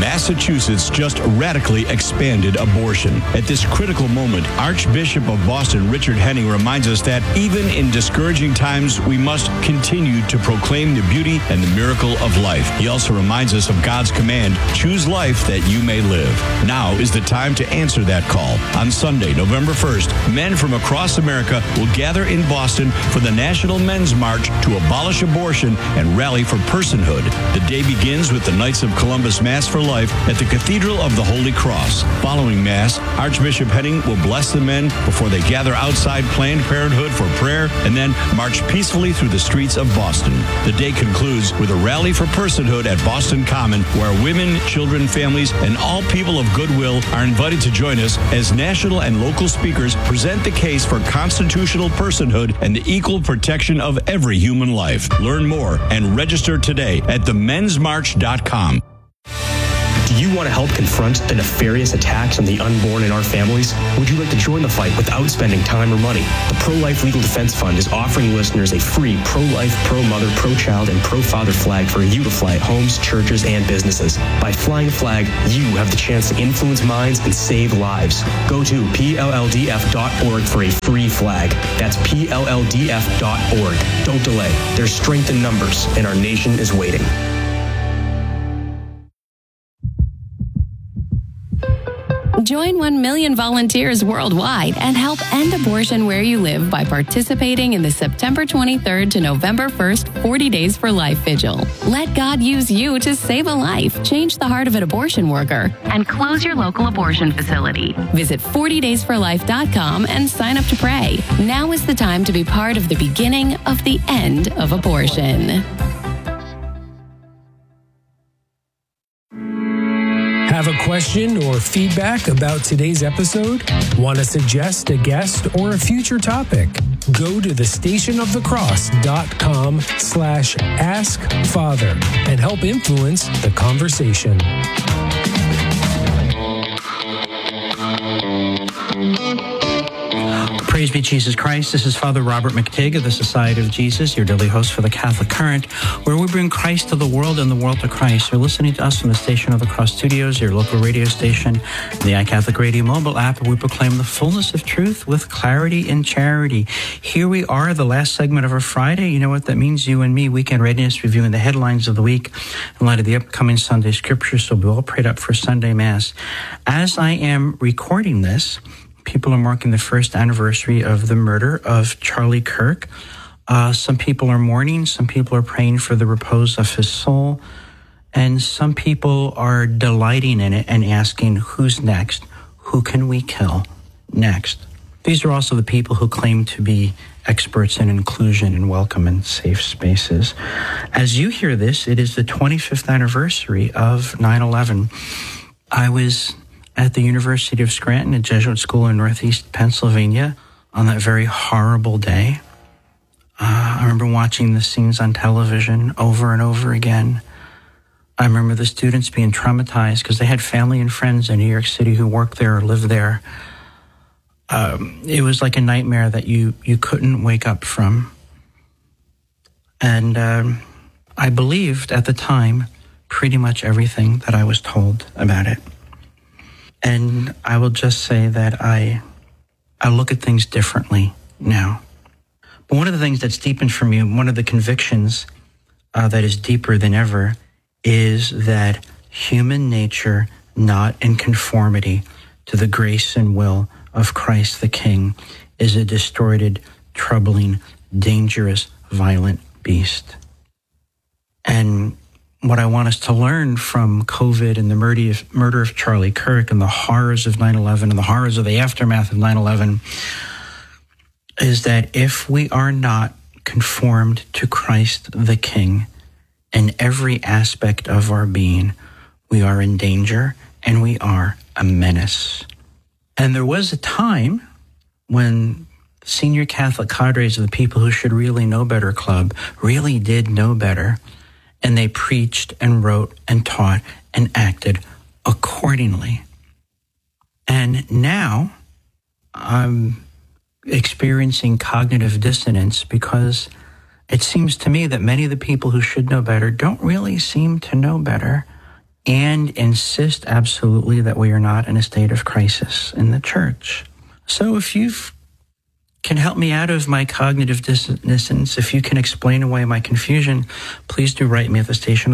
Massachusetts just radically expanded abortion. At this critical moment, Archbishop of Boston, Richard Henning, reminds us that even in discouraging times, we must continue to proclaim the beauty and the miracle of life. He also reminds us of God's command, choose life that you may live. Now is the time to answer that call. On Sunday, November 1st, men from across America will gather in Boston for the National Men's March to abolish abortion and rally for personhood. The day begins with the Knights of Columbus Mass for Life at the Cathedral of the Holy Cross. Following Mass, Archbishop Henning will bless the men before they gather outside Planned Parenthood for prayer and then march peacefully through the streets of Boston. The day concludes with a rally for personhood at Boston Common, where women, children, families, and all people of goodwill are invited to join us as national and local speakers present the case for constitutional personhood and the equal protection of every human life. Learn more and register today at themensmarch.com. Do you want to help confront the nefarious attacks on the unborn in our families? Would you like to join the fight without spending time or money? The Pro-Life Legal Defense Fund is offering listeners a free pro-life, pro-mother, pro-child, and pro-father flag for you to fly at homes, churches, and businesses. By flying a flag, you have the chance to influence minds and save lives. Go to PLLDF.org for a free flag. That's PLLDF.org. Don't delay. There's strength in numbers, and our nation is waiting. Join 1 million volunteers worldwide and help end abortion where you live by participating in the September 23rd to November 1st 40 Days for Life Vigil. Let God use you to save a life, change the heart of an abortion worker, and close your local abortion facility. Visit 40daysforlife.com and sign up to pray. Now is the time to be part of the beginning of the end of abortion. Have a question or feedback about today's episode? Want to suggest a guest or a future topic? Go to thestationofthecross.com/askfather and help influence the conversation. Praise be Jesus Christ. This is Father Robert McTigg of the Society of Jesus, your daily host for the Catholic Current, where we bring Christ to the world and the world to Christ. You're listening to us from the Station of the Cross Studios, your local radio station, the iCatholic Radio mobile app, where we proclaim the fullness of truth with clarity and charity. Here we are, the last segment of our Friday. You know what that means? You and me, weekend readiness, reviewing the headlines of the week in light of the upcoming Sunday scriptures. So we're all prayed up for Sunday Mass. As I am recording this, people are marking the first anniversary of the murder of Charlie Kirk. Some people are mourning. Some people are praying for the repose of his soul. And some people are delighting in it and asking, who's next? Who can we kill next? These are also the people who claim to be experts in inclusion and welcome and safe spaces. As you hear this, it is the 25th anniversary of 9/11. I was at the University of Scranton, a Jesuit school in Northeast Pennsylvania, on that very horrible day. I remember watching the scenes on television over and over again. I remember the students being traumatized because they had family and friends in New York City who worked there or lived there. It was like a nightmare that you couldn't wake up from. And I believed at the time pretty much everything that I was told about it. And I will just say that I look at things differently now. But one of the things that's deepened for me, one of the convictions that is deeper than ever, is that human nature, not in conformity to the grace and will of Christ the King, is a distorted, troubling, dangerous, violent beast. And what I want us to learn from COVID and the murder of Charlie Kirk and the horrors of 9/11 and the horrors of the aftermath of 9/11 is that if we are not conformed to Christ the King in every aspect of our being, we are in danger and we are a menace. And there was a time when senior Catholic cadres of the People Who Should Really Know Better Club really did know better. And they preached and wrote and taught and acted accordingly. And now I'm experiencing cognitive dissonance because it seems to me that many of the people who should know better don't really seem to know better. and insist absolutely that we are not in a state of crisis in the church. So if you can help me out of my cognitive dissonance, if you can explain away my confusion, please do write me at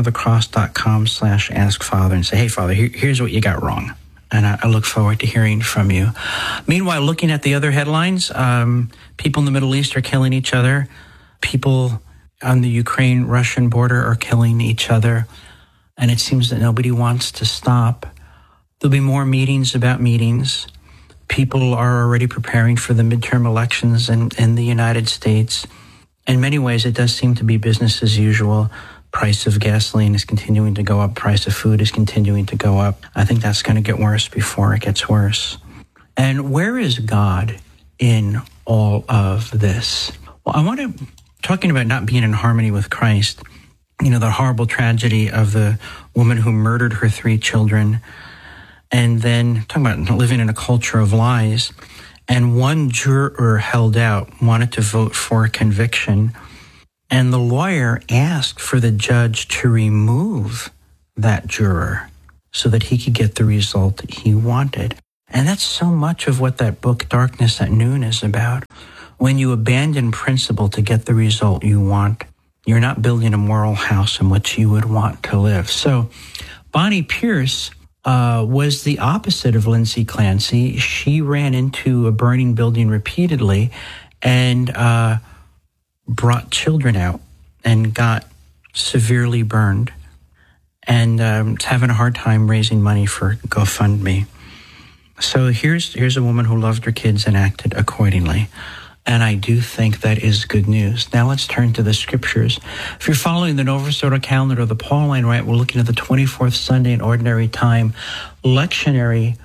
thestationofthecross.com/askfather and say, hey, Father, here's what you got wrong. And I look forward to hearing from you. Meanwhile, looking at the other headlines, people in the Middle East are killing each other. People on the Ukraine-Russian border are killing each other. And it seems that nobody wants to stop. There'll be more meetings about meetings. People are already preparing for the midterm elections in the United States. In many ways, it does seem to be business as usual. Price of gasoline is continuing to go up. Price of food is continuing to go up. I think that's going to get worse before it gets worse. And where is God in all of this? Well, I want to, talking about not being in harmony with Christ, the horrible tragedy of the woman who murdered her 3 children, and then talking about living in a culture of lies. And one juror held out, wanted to vote for conviction, and the lawyer asked for the judge to remove that juror so that he could get the result he wanted. And that's so much of what that book, Darkness at Noon, is about. When you abandon principle to get the result you want, you're not building a moral house in which you would want to live. So Bonnie Pierce was the opposite of Lindsay Clancy. She ran into a burning building repeatedly and brought children out and got severely burned and having a hard time raising money for GoFundMe. So here's a woman who loved her kids and acted accordingly. And I do think that is good news. Now let's turn to the scriptures. If you're following the Nova Soto calendar or the Pauline Rite, we're looking at the 24th Sunday in Ordinary Time, lectionary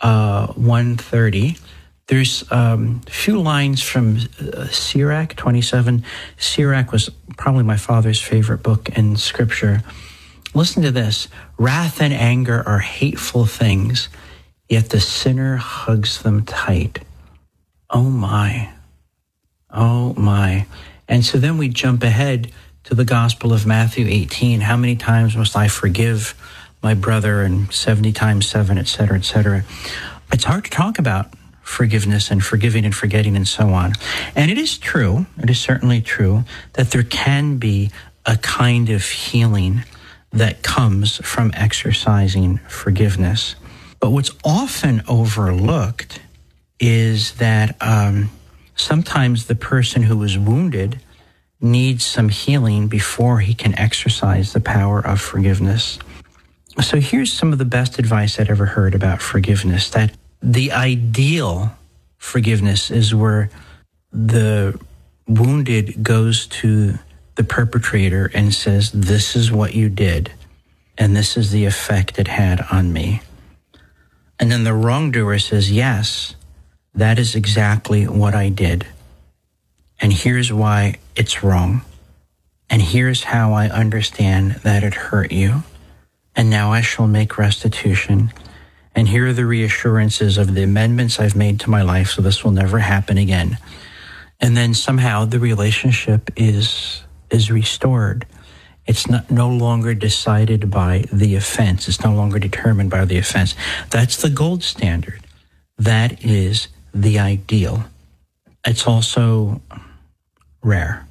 130. There's a few lines from Sirach 27. Sirach was probably my father's favorite book in Scripture. Listen to this. Wrath and anger are hateful things, yet the sinner hugs them tight. Oh my. Oh my. And so then we jump ahead to the Gospel of Matthew 18. How many times must I forgive my brother? And 70 times 7, et cetera, et cetera. It's hard to talk about forgiveness and forgiving and forgetting and so on. And it is true, it is certainly true, that there can be a kind of healing that comes from exercising forgiveness. But what's often overlooked is that sometimes the person who is wounded needs some healing before he can exercise the power of forgiveness. So here's some of the best advice I'd ever heard about forgiveness, that the ideal forgiveness is where the wounded goes to the perpetrator and says, this is what you did, and this is the effect it had on me. And then the wrongdoer says, yes, that is exactly what I did. And here's why it's wrong. And here's how I understand that it hurt you. And now I shall make restitution. And here are the reassurances of the amendments I've made to my life, so this will never happen again. And then somehow the relationship is restored. It's no longer decided by the offense. It's no longer determined by the offense. That's the gold standard. That is the ideal. It's also rare.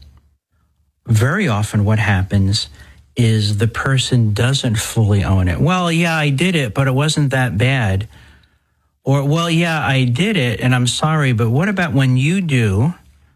Very often what happens is the person doesn't fully own it. Well, yeah, I did it, but it wasn't that bad. Or, well, yeah, I did it, and I'm sorry, but what about when you do?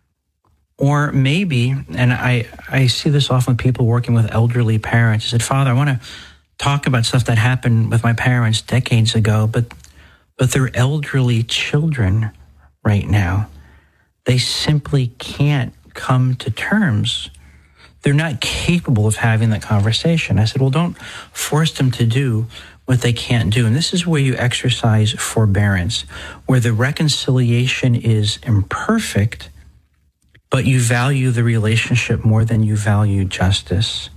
Or maybe, and I see this often with people working with elderly parents. I said, Father, I want to talk about stuff that happened with my parents decades ago, but they're elderly children right now. They simply can't come to terms. They're not capable of having that conversation. I said, well, don't force them to do what they can't do. And this is where you exercise forbearance, where the reconciliation is imperfect, but you value the relationship more than you value justice.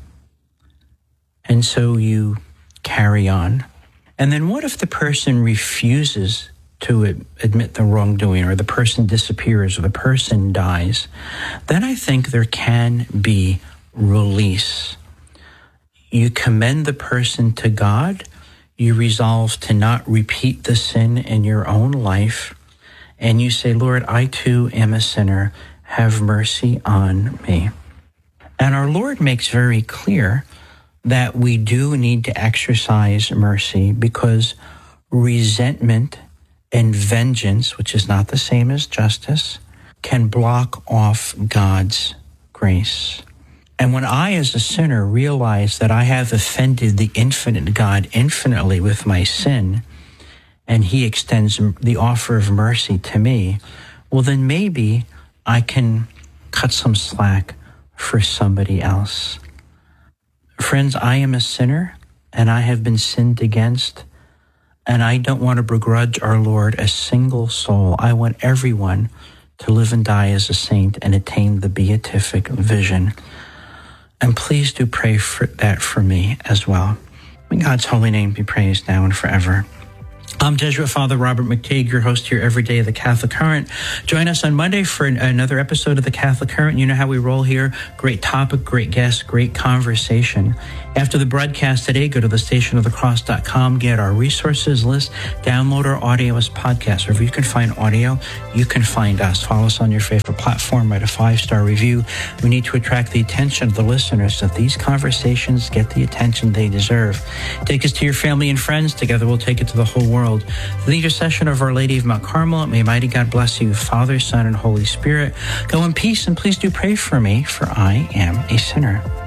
And so you carry on. And then what if the person refuses to admit the wrongdoing, or the person disappears, or the person dies? Then I think there can be release. You commend the person to God, you resolve to not repeat the sin in your own life, and you say, Lord, I too am a sinner. Have mercy on me. And our Lord makes very clear that we do need to exercise mercy because resentment and vengeance, which is not the same as justice, can block off God's grace. And when I, as a sinner, realize that I have offended the infinite God infinitely with my sin, and he extends the offer of mercy to me, well, then maybe I can cut some slack for somebody else. Friends, I am a sinner, and I have been sinned against, and I don't want to begrudge our Lord a single soul. I want everyone to live and die as a saint and attain the beatific vision. And please do pray for that for me as well. May God's holy name be praised now and forever. I'm Jesuit Father Robert McTeigue, your host here every day of the Catholic Current. Join us on Monday for another episode of the Catholic Current. You know how we roll here. Great topic, great guest, great conversation. After the broadcast today, go to thestationofthecross.com, get our resources list, download our audio as podcasts. Wherever you can find audio, you can find us. Follow us on your favorite platform, write a 5-star review. We need to attract the attention of the listeners so that these conversations get the attention they deserve. Take us to your family and friends. Together we'll take it to the whole world. The intercession of Our Lady of Mount Carmel, may mighty God bless you, Father, Son, and Holy Spirit. Go in peace, and please do pray for me, for I am a sinner.